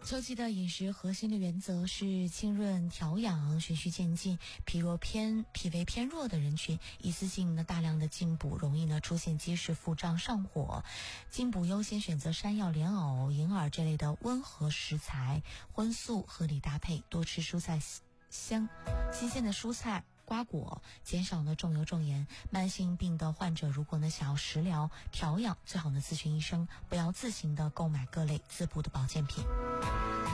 秋季的饮食核心的原则是清润调养，循序渐进。脾胃偏弱的人群，一次性大量的进补，容易出现积食腹胀上火。进补优先选择山药、莲藕、银耳这类的温和食材，荤素合理搭配，多吃蔬菜新鲜的蔬菜瓜果，减少重油重盐。慢性病的患者如果想要食疗调养，最好咨询医生，不要自行的购买各类滋补的保健品。